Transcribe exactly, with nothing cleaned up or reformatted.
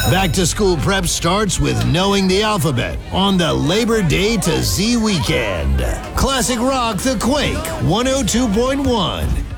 Back to school prep starts with knowing the alphabet on the Labor Day to Z weekend. Classic Rock The Quake one oh two point one.